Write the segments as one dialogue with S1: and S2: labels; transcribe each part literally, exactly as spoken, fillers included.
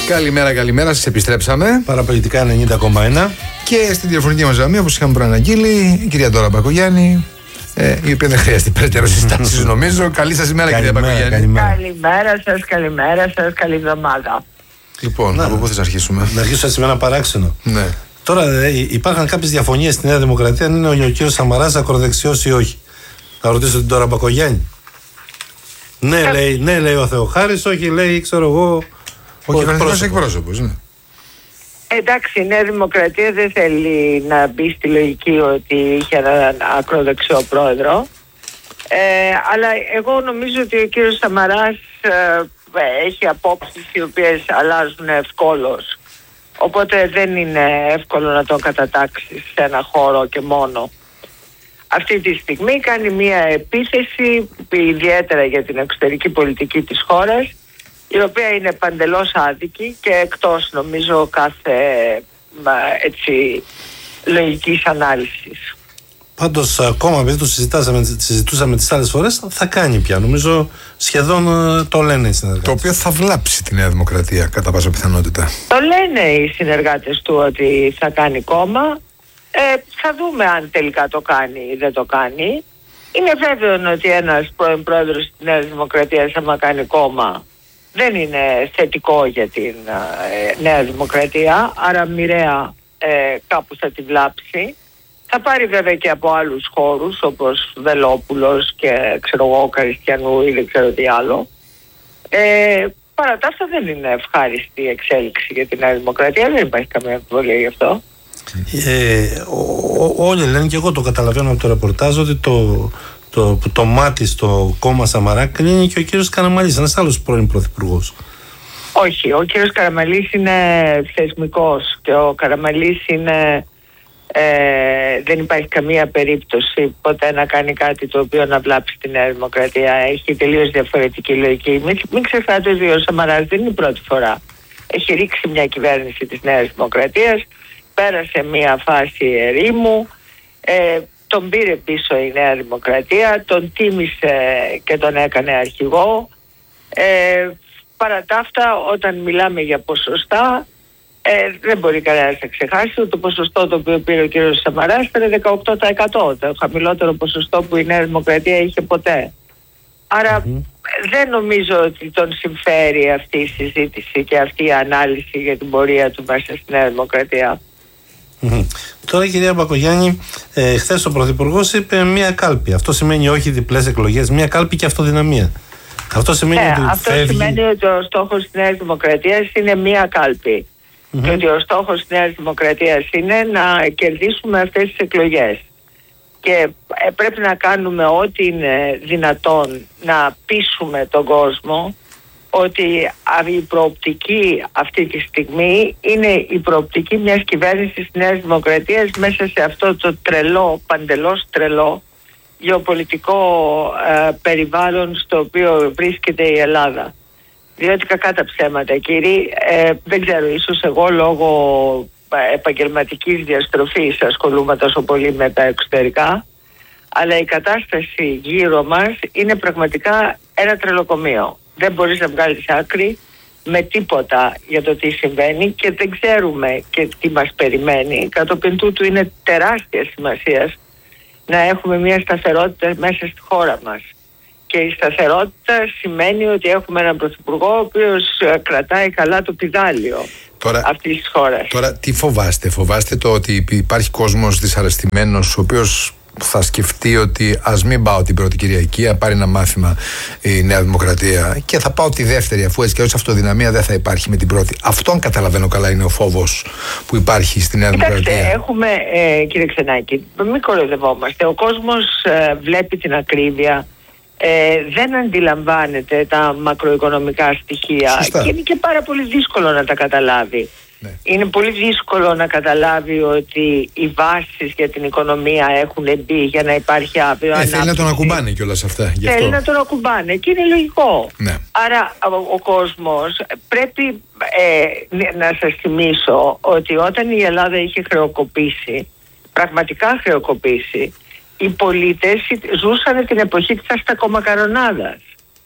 S1: Καλημέρα, καλημέρα, σας επιστρέψαμε.
S2: Παραπολιτικά ενενήντα κόμμα ένα.
S1: Και στην τηλεφωνική μας γραμμή, όπως είχαμε προαναγγείλει, η κυρία Ντόρα Μπακογιάννη, ε, η οποία δεν χρειάζεται περαιτέρω συστάσεις, νομίζω. Καλή σας ημέρα, κυρία Μπακογιάννη.
S3: Καλημέρα. καλημέρα σας, καλημέρα σας, καλή εβδομάδα.
S1: Λοιπόν, να, από πού θες να αρχίσουμε?
S2: Να αρχίσω έτσι με ένα παράξενο.
S1: Ναι.
S2: Τώρα ε, υπάρχουν κάποιες διαφωνίες στη Νέα Δημοκρατία, αν είναι ο, ο κύριος Σαμαράς ακροδεξιός ή όχι. Θα ρωτήσω την Ντόρα Μπακογιάννη. Ναι, ε... λέει, ναι, λέει ο Θεοχάρης, όχι, λέει, ξέρω εγώ.
S1: Ο κυβερνητικός εκπρόσωπος, ναι.
S3: Εντάξει, η Νέα Δημοκρατία δεν θέλει να μπει στη λογική ότι είχε έναν ακροδεξιό πρόεδρο. Ε, αλλά εγώ νομίζω ότι ο κύριος Σαμαράς ε, έχει απόψεις οι οποίες αλλάζουν ευκόλως. Οπότε δεν είναι εύκολο να τον κατατάξεις σε ένα χώρο και μόνο. Αυτή τη στιγμή κάνει μια επίθεση ιδιαίτερα για την εξωτερική πολιτική της χώρας, η οποία είναι παντελώς άδικη και εκτός νομίζω κάθε έτσι, λογικής ανάλυσης.
S2: Πάντως ακόμα επειδή το συζητούσαμε τις άλλες φορές, θα κάνει πια. Νομίζω σχεδόν το λένε οι συνεργάτες.
S1: Το οποίο θα βλάψει τη Νέα Δημοκρατία κατά πάσα πιθανότητα.
S3: Το λένε οι συνεργάτες του ότι θα κάνει κόμμα. Ε, θα δούμε αν τελικά το κάνει ή δεν το κάνει. Είναι βέβαιο ότι ένας πρώην πρόεδρος της Νέας Δημοκρατίας, άμα κάνει κόμμα, δεν είναι θετικό για την ε, Νέα Δημοκρατία, άρα μοιραία ε, κάπου θα τη βλάψει. Θα πάρει βέβαια και από άλλους χώρους όπως Βελόπουλος και ξέρω εγώ Καριστιανού ή δεν ξέρω τι άλλο. Ε, παρά τα αυτά δεν είναι ευχάριστη εξέλιξη για τη Νέα Δημοκρατία, δεν υπάρχει καμία αμφιβολία γι' αυτό.
S2: Ε, όλοι λένε, και εγώ το καταλαβαίνω από το ρεπορτάζ, ότι το, το, το μάτι στο κόμμα Σαμαρά κλείνει και ο κύριος Καραμανλής, ένας άλλος πρώην πρωθυπουργός.
S3: Όχι, ο κύριος Καραμανλής είναι θεσμικός και ο Καραμανλής είναι, ε, δεν υπάρχει καμία περίπτωση ποτέ να κάνει κάτι το οποίο να βλάψει τη Νέα Δημοκρατία. Έχει τελείως διαφορετική λογική. Μην, μην ξεχνάτε ότι ο Σαμαράς δεν είναι η πρώτη φορά. Έχει ρίξει μια κυβέρνηση της Νέας Δημοκρατίας, πέρασε μια φάση ερήμου, ε, τον πήρε πίσω η Νέα Δημοκρατία, τον τίμησε και τον έκανε αρχηγό. Ε, παρά τα αυτά, όταν μιλάμε για ποσοστά, ε, δεν μπορεί κανένας να ξεχάσει ότι το ποσοστό το οποίο πήρε ο κύριος Σαμαράς ήταν δεκαοκτώ τοις εκατό, το χαμηλότερο ποσοστό που η Νέα Δημοκρατία είχε ποτέ. Άρα mm-hmm. δεν νομίζω ότι τον συμφέρει αυτή η συζήτηση και αυτή η ανάλυση για την πορεία του μέσα στη Νέα Δημοκρατία.
S2: Mm-hmm. Τώρα, κυρία Μπακογιάννη, ε, χθες ο Πρωθυπουργός είπε μία κάλπη. Αυτό σημαίνει όχι διπλές εκλογές, μία κάλπη και αυτοδυναμία. Αυτό σημαίνει,
S3: ε,
S2: ότι,
S3: αυτό
S2: φεύγει...
S3: σημαίνει ότι ο στόχος της Νέας Δημοκρατίας είναι μία κάλπη. Mm-hmm. Και ότι ο στόχος της Νέας Δημοκρατίας είναι να κερδίσουμε αυτές τις εκλογές. Και ε, πρέπει να κάνουμε ό,τι είναι δυνατόν να πείσουμε τον κόσμο ότι η προοπτική αυτή τη στιγμή είναι η προοπτική μιας κυβέρνησης της Νέας Δημοκρατίας μέσα σε αυτό το τρελό, παντελώς τρελό γεωπολιτικό ε, περιβάλλον στο οποίο βρίσκεται η Ελλάδα. Διότι κακά τα ψέματα, κύριοι, ε, δεν ξέρω, ίσως εγώ λόγω επαγγελματικής διαστροφής ασχολούμαι τόσο πολύ με τα εξωτερικά, αλλά η κατάσταση γύρω μας είναι πραγματικά ένα τρελοκομείο. Δεν μπορείς να βγάλεις άκρη με τίποτα για το τι συμβαίνει και δεν ξέρουμε και τι μας περιμένει. Κατόπιν τούτου είναι τεράστια σημασία να έχουμε μια σταθερότητα μέσα στη χώρα μας. Και η σταθερότητα σημαίνει ότι έχουμε έναν πρωθυπουργό ο οποίος κρατάει καλά το πηδάλιο
S1: τώρα,
S3: αυτής της χώρας.
S1: Τώρα τι φοβάστε? Φοβάστε το ότι υπάρχει κόσμος δυσαρεστημένος ο οποίος θα σκεφτεί ότι ας μην πάω την πρώτη Κυριακή, να πάρει ένα μάθημα η Νέα Δημοκρατία και θα πάω τη δεύτερη, αφού έτσι και όχι αυτοδυναμία δεν θα υπάρχει με την πρώτη? Αυτό, αν καταλαβαίνω καλά, είναι ο φόβος που υπάρχει στη Νέα
S3: Κοιτάξτε,
S1: Δημοκρατία.
S3: έχουμε, ε, κύριε Ξενάκη, μην κοροϊδευόμαστε. Ο κόσμος ε, βλέπει την ακρίβεια, ε, δεν αντιλαμβάνεται τα μακροοικονομικά στοιχεία.
S1: Σωστά.
S3: Και είναι και πάρα πολύ δύσκολο να τα καταλάβει. Ναι. Είναι πολύ δύσκολο να καταλάβει ότι οι βάσεις για την οικονομία έχουν μπει για να υπάρχει αύριο.
S1: Ε, θέλει να τον ακουμπάνε κιόλας αυτά. Γι' αυτό.
S3: Θέλει να τον ακουμπάνε και είναι λογικό.
S1: Ναι.
S3: Άρα ο, ο κόσμος πρέπει ε, να σας θυμίσω ότι όταν η Ελλάδα είχε χρεοκοπήσει, πραγματικά χρεοκοπήσει, οι πολίτες ζούσαν την εποχή της αστακομακαρονάδας.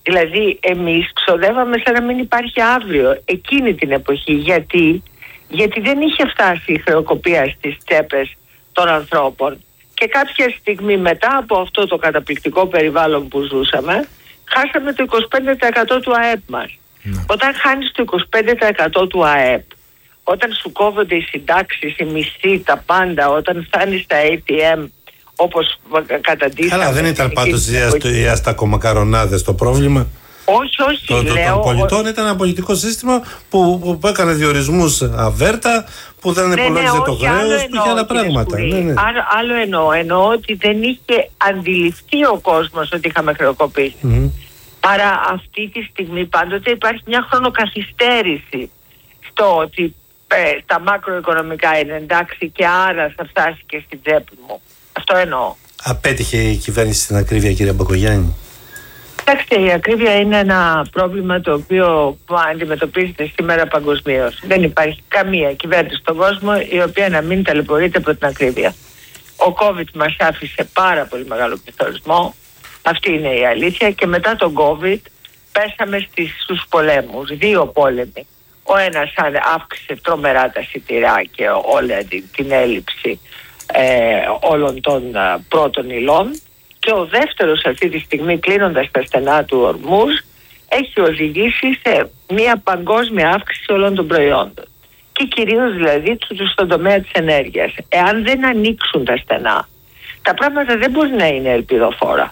S3: Δηλαδή εμείς ξοδεύαμε σαν να μην υπάρχει αύριο εκείνη την εποχή. Γιατί, Γιατί δεν είχε φτάσει η χρεοκοπία στις τσέπες των ανθρώπων. Και κάποια στιγμή μετά από αυτό το καταπληκτικό περιβάλλον που ζούσαμε, χάσαμε το είκοσι πέντε τοις εκατό του ΑΕΠ μας. Ναι. Όταν χάνεις το είκοσι πέντε τοις εκατό του ΑΕΠ, όταν σου κόβονται οι συντάξεις, οι μισθοί, τα πάντα, όταν φτάνεις στα έι τι εμ όπως καταντήσαμε.
S2: Καλά, δεν ήταν πάντως οι αστακομακαρονάδες το πρόβλημα.
S3: Όχι, όχι.
S2: Το, το,
S3: λέω,
S2: των πολιτών ήταν ένα πολιτικό σύστημα που, που, που έκανε διορισμούς αβέρτα, που δεν
S3: ναι,
S2: υπολόγιζε
S3: ναι,
S2: το χρέος, που είχε άλλα πράγματα. Ναι, ναι.
S3: Άλλο, άλλο εννοώ. Εννοώ ότι δεν είχε αντιληφθεί ο κόσμος ότι είχαμε χρεοκοπήσει. Mm-hmm. Άρα αυτή τη στιγμή πάντοτε υπάρχει μια χρονοκαθυστέρηση στο ότι ε, τα μακροοικονομικά είναι εντάξει και άρα θα φτάσει και στην τσέπη μου. Αυτό εννοώ.
S2: Απέτυχε η κυβέρνηση στην ακρίβεια, κύριε Μπακογιάννη?
S3: Κοιτάξτε, η ακρίβεια είναι ένα πρόβλημα το οποίο αντιμετωπίζεται σήμερα παγκοσμίως. Δεν υπάρχει καμία κυβέρνηση στον κόσμο η οποία να μην ταλαιπωρείται από την ακρίβεια. Ο COVID μας άφησε πάρα πολύ μεγάλο πληθωρισμό. Αυτή είναι η αλήθεια. Και μετά τον COVID πέσαμε στις, στους πολέμους. Δύο πόλεμοι. Ο ένας αύξησε τρομερά τα σιτηρά και όλη την, την έλλειψη ε, όλων των α, πρώτων υλών. Και ο δεύτερος αυτή τη στιγμή, κλείνοντας τα στενά του Ορμούζ, έχει οδηγήσει σε μια παγκόσμια αύξηση όλων των προϊόντων. Και κυρίως δηλαδή στον τομέα της ενέργειας. Εάν δεν ανοίξουν τα στενά, τα πράγματα δεν μπορεί να είναι ελπιδοφόρα.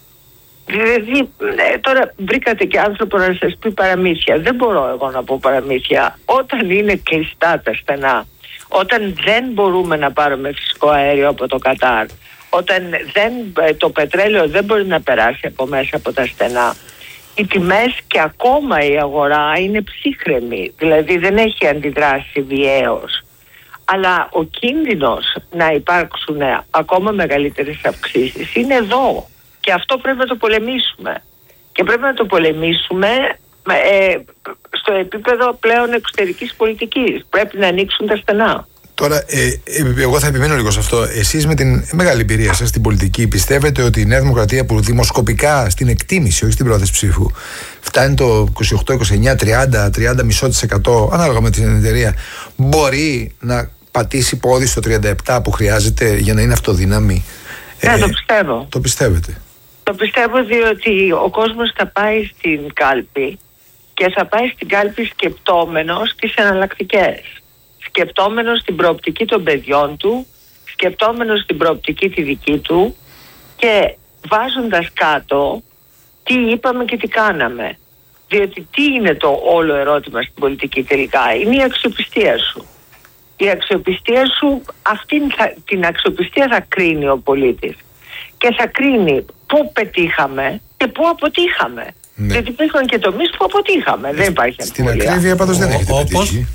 S3: Δηλαδή, τώρα βρήκατε και άνθρωπο να σας πει παραμύθια. Δεν μπορώ εγώ να πω παραμύθια. Όταν είναι κλειστά τα στενά, όταν δεν μπορούμε να πάρουμε φυσικό αέριο από το Κατάρ, όταν δεν, το πετρέλαιο δεν μπορεί να περάσει από μέσα από τα στενά, οι τιμές και ακόμα η αγορά είναι ψύχρεμη, δηλαδή δεν έχει αντιδράσει βιαίως. Αλλά ο κίνδυνος να υπάρξουν ακόμα μεγαλύτερες αυξήσεις είναι εδώ και αυτό πρέπει να το πολεμήσουμε. Και πρέπει να το πολεμήσουμε ε, στο επίπεδο πλέον εξωτερικής πολιτικής. Πρέπει να ανοίξουν τα στενά.
S1: Τώρα, ε, ε, εγώ θα επιμένω λίγο σε αυτό. Εσείς με την μεγάλη εμπειρία σας στην πολιτική, πιστεύετε ότι η Νέα Δημοκρατία που δημοσκοπικά στην εκτίμηση, όχι στην πρόθεση ψήφου, φτάνει το είκοσι οκτώ, είκοσι εννιά, τριάντα, τριάντα κόμμα πέντε τοις εκατό ανάλογα με την εταιρεία, μπορεί να πατήσει πόδι στο τριάντα επτά που χρειάζεται για να είναι αυτοδύναμη?
S3: Ναι, ε, το πιστεύω.
S1: Το πιστεύετε?
S3: Το πιστεύω διότι ο κόσμος θα πάει στην κάλπη και θα πάει στην κάλπη σκεπτόμενος τις εναλλακτικές. Σκεπτόμενος την προοπτική των παιδιών του, σκεπτόμενος την προοπτική τη δική του και βάζοντας κάτω τι είπαμε και τι κάναμε. Διότι τι είναι το όλο ερώτημα στην πολιτική τελικά? Είναι η αξιοπιστία σου. Η αξιοπιστία σου, αυτήν θα, την αξιοπιστία θα κρίνει ο πολίτης. Και θα κρίνει πού πετύχαμε και πού αποτύχαμε. Ναι. Γιατί υπήρχαν και τομείς που αποτύχαμε. Δεν υπάρχει
S1: στην ακρίβεια πάντως δεν έχετε πετύχει.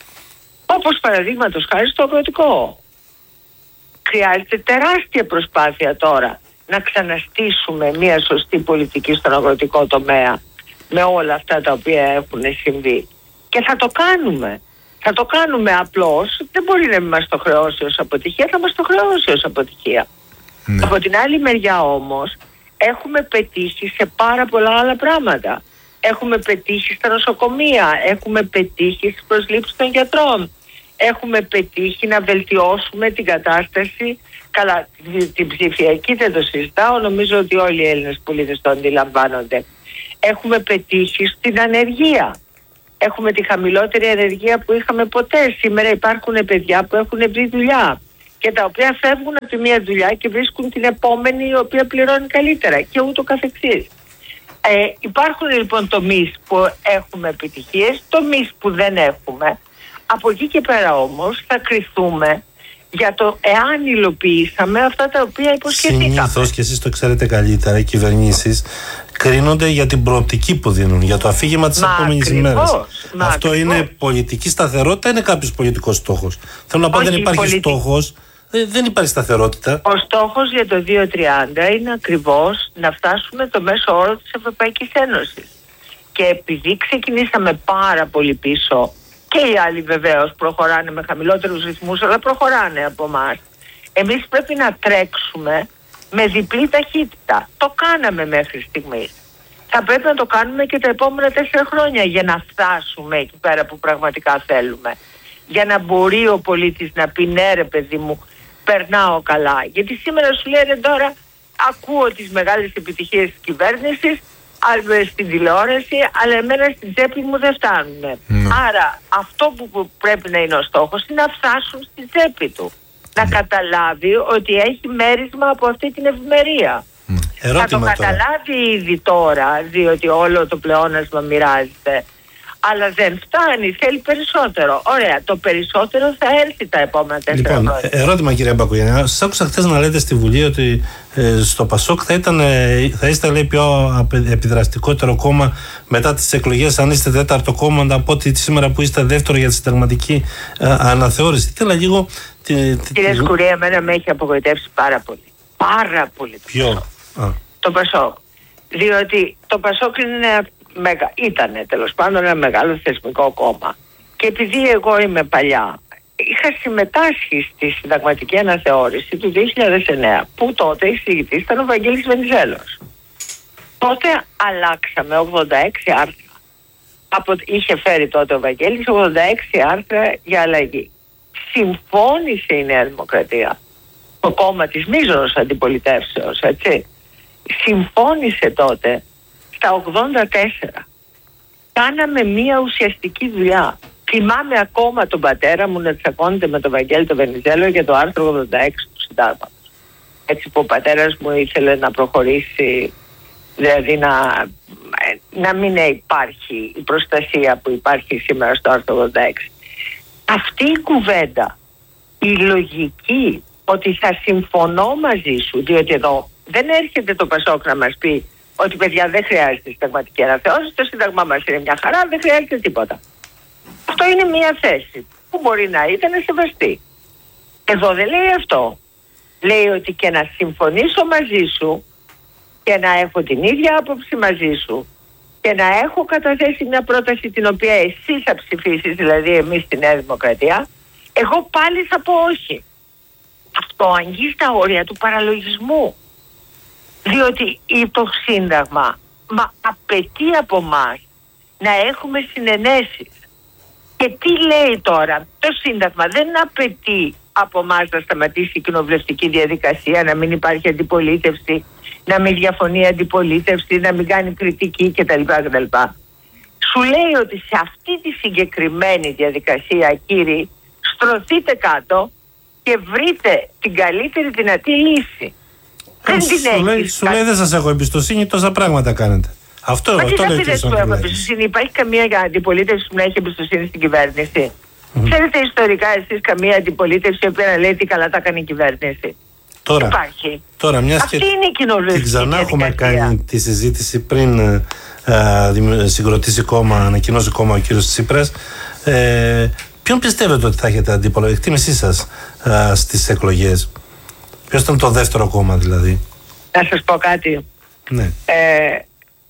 S3: Όπως παραδείγματος χάρη στο αγροτικό. Χρειάζεται τεράστια προσπάθεια τώρα να ξαναστήσουμε μια σωστή πολιτική στον αγροτικό τομέα με όλα αυτά τα οποία έχουν συμβεί. Και θα το κάνουμε. Θα το κάνουμε, απλώς δεν μπορεί να μας το χρεώσει ως αποτυχία, θα μας το χρεώσει ως αποτυχία. Ναι. Από την άλλη μεριά όμως έχουμε πετύχει σε πάρα πολλά άλλα πράγματα. Έχουμε πετύχει στα νοσοκομεία, έχουμε πετύχει στις προσλήψεις των γιατρών, έχουμε πετύχει να βελτιώσουμε την κατάσταση. Καλά, την ψηφιακή δεν το συζητάω, νομίζω ότι όλοι οι Έλληνες πολίτες το αντιλαμβάνονται. Έχουμε πετύχει στην ανεργία. Έχουμε τη χαμηλότερη ανεργία που είχαμε ποτέ. Σήμερα υπάρχουν παιδιά που έχουν βρει δουλειά και τα οποία φεύγουν από τη μία δουλειά και βρίσκουν την επόμενη η οποία πληρώνει καλύτερα και ούτω καθεξής. Ε, υπάρχουν λοιπόν τομείς που έχουμε επιτυχίες, τομείς που δεν έχουμε. Από εκεί και πέρα όμως θα κριθούμε για το εάν υλοποιήσαμε αυτά τα οποία υποσχεθήκαμε.
S2: Συνήθως, και εσείς το ξέρετε καλύτερα, οι κυβερνήσεις κρίνονται για την προοπτική που δίνουν, για το αφήγημα της επόμενης ημέρας. Αυτό ακριβώς. Είναι πολιτική σταθερότητα, είναι κάποιος πολιτικός στόχος? Θέλω να πω, δεν υπάρχει πολιτική... στόχος, δεν υπάρχει σταθερότητα.
S3: Ο στόχος για το δύο χιλιάδες τριάντα είναι ακριβώς να φτάσουμε το μέσο όρο της Ευρωπαϊκής Ένωσης. Και επειδή ξεκινήσαμε πάρα πολύ πίσω, και οι άλλοι βεβαίως προχωράνε με χαμηλότερους ρυθμούς, αλλά προχωράνε από εμάς. Εμείς πρέπει να τρέξουμε με διπλή ταχύτητα. Το κάναμε μέχρι στιγμής. θα πρέπει να το κάνουμε και τα επόμενα τέσσερα χρόνια για να φτάσουμε εκεί πέρα που πραγματικά θέλουμε. Για να μπορεί ο πολίτης να πει ναι ρε παιδί μου, περνάω καλά. Γιατί σήμερα σου λένε τώρα, ακούω τις μεγάλες επιτυχίες της κυβέρνησης στην τηλεόραση, αλλά εμένα στην τσέπη μου δεν φτάνουν. Mm. Άρα αυτό που πρέπει να είναι ο στόχος είναι να φτάσουν στην τσέπη του. Mm. Να καταλάβει ότι έχει μέρισμα από αυτή την ευημερία. Mm. Θα το καταλάβει τώρα. Ήδη τώρα, διότι όλο το πλεόνασμα μοιράζεται. Αλλά δεν φτάνει, θέλει περισσότερο. Ωραία, το περισσότερο θα έρθει τα επόμενα τέσσερα
S2: λοιπόν,
S3: χρόνια.
S2: Ερώτημα κυρία Μπακογιάννη. Σας άκουσα χθες να λέτε στη Βουλή ότι ε, στο Πασόκ θα, ήταν, ε, θα είστε λέει, πιο επιδραστικότερο κόμμα μετά τις εκλογές, αν είστε τέταρτο κόμμα από ότι σήμερα που είστε δεύτερο για τη συνταγματική ε, αναθεώρηση. Θέλω λίγο.
S3: Κύριε Σκουρία, εμένα με έχει απογοητεύσει πάρα πολύ. Πάρα πολύ. Το
S2: Ποιο?
S3: Πασόκ. Το Πασόκ. Διότι το Πασόκ είναι. Μεγα... Ήτανε τέλος πάντων ένα μεγάλο θεσμικό κόμμα. Και επειδή εγώ είμαι παλιά, είχα συμμετάσχει στη συνταγματική αναθεώρηση του δύο χιλιάδες εννέα, που τότε εισηγητής ήταν ο Βαγγέλης Βενιζέλος. Τότε αλλάξαμε ογδόντα έξι άρθρα. Από... Είχε φέρει τότε ο Βαγγέλης ογδόντα έξι άρθρα για αλλαγή. Συμφώνησε η Νέα Δημοκρατία, το κόμμα της μείζωνος αντιπολιτεύσεως, έτσι. Συμφώνησε τότε στα ογδόντα τέσσερα. Κάναμε μία ουσιαστική δουλειά. Θυμάμαι ακόμα τον πατέρα μου να τσακώνεται με τον Βαγγέλη τον Βενιζέλο για το άρθρο ογδόντα έξι του Συντάγματος. Έτσι που ο πατέρας μου ήθελε να προχωρήσει, δηλαδή να, να μην υπάρχει η προστασία που υπάρχει σήμερα στο άρθρο ογδόντα έξι. Αυτή η κουβέντα, η λογική ότι θα συμφωνώ μαζί σου, διότι εδώ δεν έρχεται το Πασόκ να μας πει ότι παιδιά δεν χρειάζεται συνταγματική αναθεώρηση, το σύνταγμά μας είναι μια χαρά, δεν χρειάζεται τίποτα. Αυτό είναι μια θέση που μπορεί να ήταν σεβαστή. Εδώ δεν λέει αυτό. Λέει ότι και να συμφωνήσω μαζί σου και να έχω την ίδια άποψη μαζί σου και να έχω καταθέσει μια πρόταση την οποία εσύ θα ψηφίσεις, δηλαδή εμείς στη Νέα Δημοκρατία, εγώ πάλι θα πω όχι. Αυτό αγγίζει τα όρια του παραλογισμού. Διότι το Σύνταγμα μα απαιτεί από μας να έχουμε συνενέσεις. Και τι λέει τώρα? Το Σύνταγμα δεν απαιτεί από εμάς να σταματήσει η κοινοβουλευτική διαδικασία, να μην υπάρχει αντιπολίτευση, να μην διαφωνεί η αντιπολίτευση, να μην κάνει κριτική κτλ. κτλ. Σου λέει ότι σε αυτή τη συγκεκριμένη διαδικασία, κύριοι, στρωθείτε κάτω και βρείτε την καλύτερη δυνατή λύση. Δεν
S2: σου,
S3: την
S2: λέει, σου λέει δεν σας έχω εμπιστοσύνη, τόσα πράγματα κάνετε. Αυτό,
S3: Μα
S2: αυτό λέει ο κ.
S3: που έχω εμπιστοσύνη. Υπάρχει καμία αντιπολίτευση που να έχει εμπιστοσύνη στην κυβέρνηση? Mm-hmm. Ξέρετε ιστορικά εσείς καμία αντιπολίτευση η οποία να λέει τι καλά τα κάνει η κυβέρνηση?
S2: Τώρα,
S3: υπάρχει.
S2: Τώρα μιας
S3: Αυτή
S2: και
S3: είναι η κοινοβουλευτική
S2: ξανά έχουμε
S3: διαδικασία.
S2: κάνει τη συζήτηση πριν ε, ε, συγκροτήσει κόμμα, ανακοινώσει κόμμα ο κ. Τσίπρας. Ε, ποιον πιστεύετε ότι θα έχετε αντίπολο, εκτίμησή σας ε, στις εκλογές? Ποιος ήταν το δεύτερο κόμμα δηλαδή?
S3: Να σας πω κάτι.
S2: Ναι.
S3: Ε,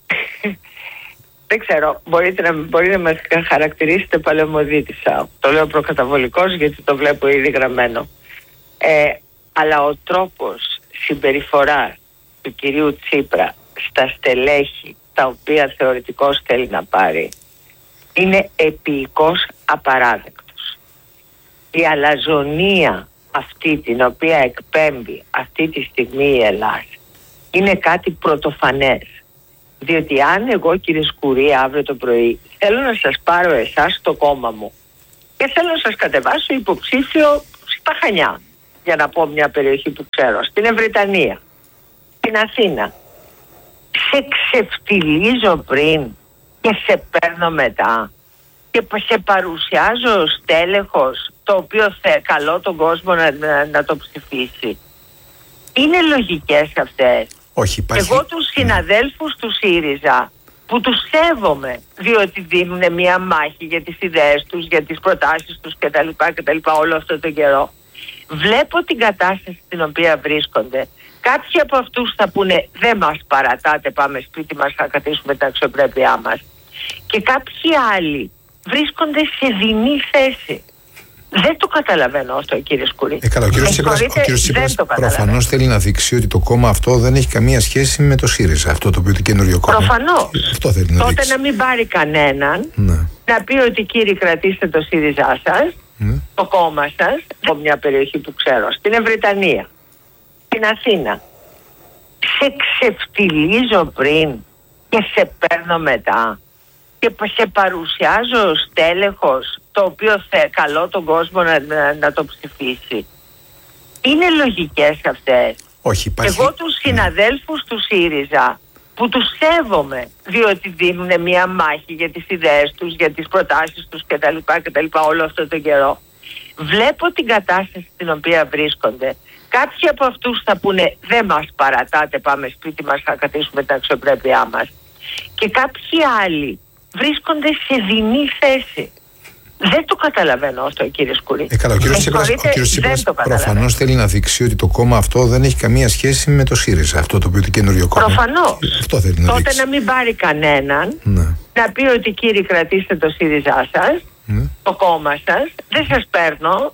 S3: δεν ξέρω, μπορείτε να, μπορεί να μας χαρακτηρίσετε παλαιομοδίτησα. Το λέω προκαταβολικός γιατί το βλέπω ήδη γραμμένο. Ε, αλλά ο τρόπος συμπεριφοράς του κυρίου Τσίπρα στα στελέχη τα οποία θεωρητικώς θέλει να πάρει είναι επίοικος απαράδεκτος. Η αλαζονία αυτή την οποία εκπέμπει αυτή τη στιγμή η Ελλάδα είναι κάτι πρωτοφανές. Διότι αν εγώ, κύριε Σκουρία, αύριο το πρωί θέλω να σας πάρω εσάς στο κόμμα μου και θέλω να σας κατεβάσω υποψήφιο στα Χανιά, για να πω μια περιοχή που ξέρω, στην Ευρυτανία, στην Αθήνα, σε ξεφτιλίζω πριν και σε παίρνω μετά και σε παρουσιάζω ως τέλεχος το οποίο θε, καλώ τον κόσμο να, να, να το ψηφίσει. Είναι λογικές αυτές?
S1: Όχι, υπάρχει...
S3: Εγώ τους συναδέλφους του ΣΥΡΙΖΑ που τους σέβομαι, διότι δίνουν μια μάχη για τις ιδέες τους, για τις προτάσεις τους κτλ, κτλ όλο αυτό το καιρό, βλέπω την κατάσταση στην οποία βρίσκονται. Κάποιοι από αυτούς θα πούνε δεν μας παρατάτε, πάμε σπίτι μας, θα κρατήσουμε την αξιοπρέπειά μας. Και κάποιοι άλλοι βρίσκονται σε δεινή θέση. Δεν το καταλαβαίνω αυτό, κύριε Σκουρή.
S1: Ε, καλά, ο κύριος Τσίπρας, ο κύριος Τσίπρας προφανώς θέλει να δείξει ότι το κόμμα αυτό δεν έχει καμία σχέση με το ΣΥΡΙΖΑ, αυτό το οποίο το καινούριο κόμμα.
S3: Προφανώς.
S1: Αυτό θέλει να
S3: Τότε
S1: δείξει.
S3: να μην πάρει κανέναν,
S1: Ναι.
S3: να πει ότι κύριοι κρατήστε το ΣΥΡΙΖΑ σας,
S1: Ναι.
S3: το κόμμα σας, από μια περιοχή που ξέρω, στην Ευρυτανία, στην Αθήνα. Σε ξεφτιλίζω πριν και σε παίρνω μετά και σε παρουσιάζω ως τέλεχος το οποίο θε, καλώ τον κόσμο να, να, να το ψηφίσει. Είναι λογικές αυτές?
S1: Όχι, υπάρχει.
S3: Εγώ τους συναδέλφους του ΣΥΡΙΖΑ που τους σέβομαι, διότι δίνουν μια μάχη για τις ιδέες τους, για τις προτάσεις τους κτλ, κτλ όλο αυτό τον καιρό, βλέπω την κατάσταση στην οποία βρίσκονται. Κάποιοι από αυτούς θα πούνε δεν μας παρατάτε, πάμε σπίτι μας, θα κρατήσουμε την αξιοπρέπειά μας. Και κάποιοι άλλοι βρίσκονται σε δεινή θέση. Δεν το καταλαβαίνω αυτό, κύριε Σκουρή.
S1: Ε, καλά, ο κύριος Τσίπρας, ο κύριος Τσίπρας προφανώς θέλει να δείξει ότι το κόμμα αυτό δεν έχει καμία σχέση με το ΣΥΡΙΖΑ, αυτό το οποίο το καινούριο κόμμα.
S3: Προφανώς.
S1: Αυτό θέλει να
S3: Τότε
S1: δείξει.
S3: να μην πάρει κανέναν,
S1: Ναι.
S3: να πει ότι κύριοι κρατήστε το ΣΥΡΙΖΑ σας,
S1: Ναι.
S3: το κόμμα σας, δεν σας παίρνω,